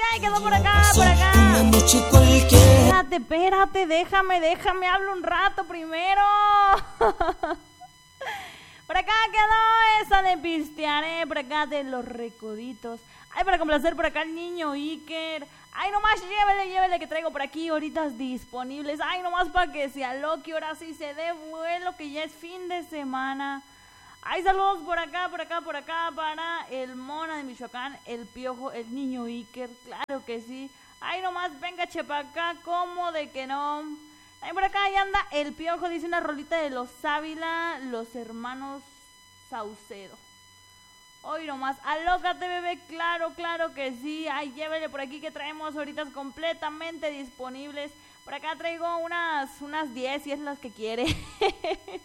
ay, quedó por acá, por acá. Espérate, déjame, hablo un rato primero. Por acá quedó esa de pistearé, por acá de los recoditos. Ay, para complacer por acá al niño Iker. Ay, nomás llévele que traigo por aquí horitas disponibles. Ay, nomás para que se aloque, ahora sí se dé vuelo, que ya es fin de semana. Ay, saludos por acá, para el Mona de Michoacán, el Piojo, el niño Iker, claro que sí. Ay, nomás venga chepacá, ¿cómo de que no? Ay, por acá ya anda el Piojo, dice una rolita de los Ávila, los hermanos Saucedo. Hoy nomás, alócate bebé, claro que sí. Ay, llévele por aquí que traemos horitas completamente disponibles. Por acá traigo unas 10 si es las que quiere.